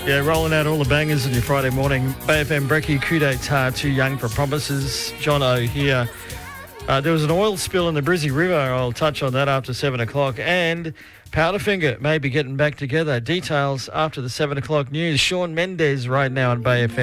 Yeah, rolling out all the bangers on your Friday morning. BFM Brekkie, coup d'etat, too young for promises. John O here. There was an oil spill in the Brizzy River. I'll touch on that after 7 o'clock. And Powderfinger may be getting back together. Details after the 7 o'clock news. Shawn Mendes right now on BFM.